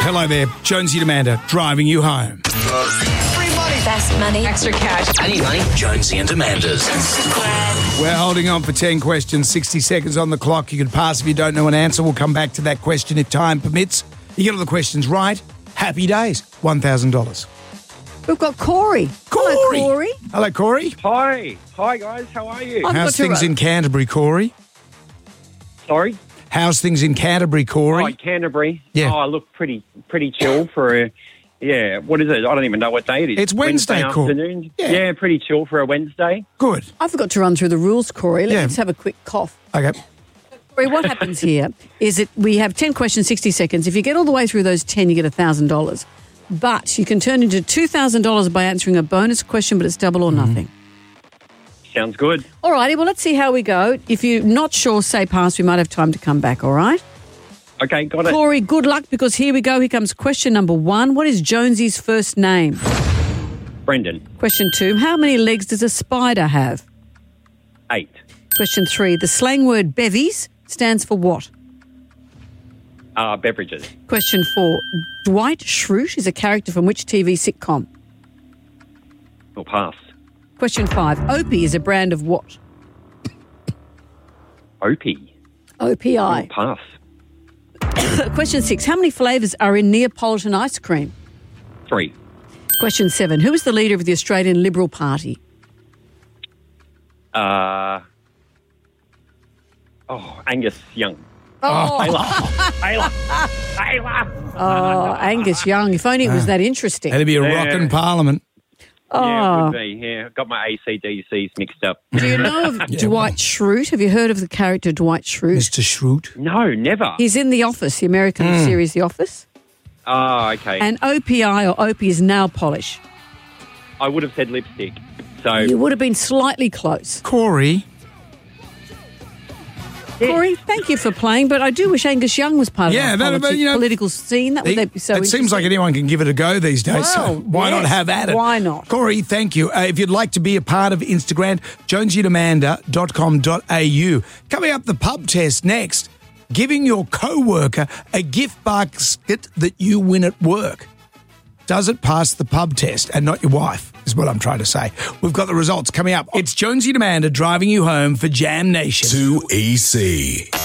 Hello there, Jonesy and Amanda, driving you home. Free money. Best money. Extra cash. I need money. Jonesy and Amanda's. We're holding on for 10 questions, 60 seconds on the clock. You can pass if you don't know an answer. We'll come back to that question if time permits. You get all the questions right. Happy days. $1,000. We've got Corey. Corey. Hello, Corey. Hello, Corey. Hi. Hi, guys. How are you? I've How's got to things run. in Canterbury, Corey? Sorry? How's things in Canterbury, Corey? Oh, Canterbury. Yeah. Oh, I look pretty chill for a... Yeah, what is it? I don't even know what day it is. It's Wednesday, Corey. afternoon. Yeah. Yeah, pretty chill for a Wednesday. Good. I forgot to run through the rules, Corey. Yeah. Let's have a quick cough. Okay. Corey, what happens here is that we have 10 questions, 60 seconds. If you get all the way through those 10, you get $1,000. But you can turn into $2,000 by answering a bonus question, but it's double or nothing. Sounds good. All righty, well, let's see how we go. If you're not sure, say pass. We might have time to come back, all right? Okay, got it. Corey, good luck because here we go. Here comes question number 1. What is Jonesy's first name? Brendan. Question 2. How many legs does a spider have? 8. Question 3. The slang word bevies stands for what? Beverages. Question 4. Dwight Schrute is a character from which TV sitcom? We'll pass. Question 5. Opie is a brand of what? Opie. OPI. Pass. Question 6. How many flavours are in Neapolitan ice cream? 3. Question 7. Who is the leader of the Australian Liberal Party? Angus Young. Oh, Ayla. Angus Young. If only it was that interesting. That'd be a Yeah. rockin' parliament. Yeah, it would be. Yeah, got my ACDCs mixed up. Do you know of Dwight Schrute? Have you heard of the character Dwight Schrute? Mr. Schrute. No, never. He's in The Office, the American series The Office. Oh, okay. And OPI or Opie is nail polish. I would have said lipstick. So, You would have been slightly close. Corey. Corey, thank you for playing, but I do wish Angus Young was part of Yeah, our that- but, you know, political scene. That would be so it seems like interesting. anyone can give it a go these days, so Well, why not yes, have at it? why not? Corey, thank you. If you'd like to be a part of Instagram, jonesyandamanda.com.au. Coming up, the pub test next. Giving your co-worker a gift basket that you win at work. Does it pass the pub test and not your wife, is what I'm trying to say. We've got the results coming up. It's Jonesy and Amanda driving you home for Jam Nation. 2EC.